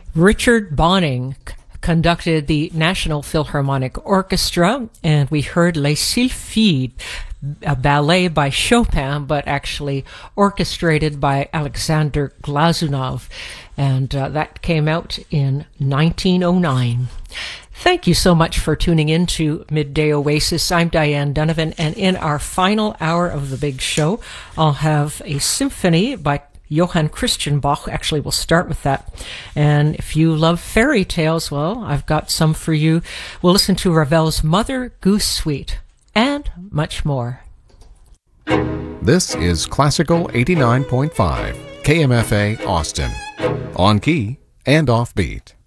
Richard Bonning conducted the National Philharmonic Orchestra, and we heard Les Sylphides, a ballet by Chopin, but actually orchestrated by Alexander Glazunov, and that came out in 1909. Thank you so much for tuning in to Midday Oasis. I'm Diane Donovan, and in our final hour of the big show, I'll have a symphony by Johann Christian Bach. Actually, we'll start with that. And if you love fairy tales, well, I've got some for you. We'll listen to Ravel's Mother Goose Suite and much more. This is Classical 89.5, KMFA Austin. On key and offbeat.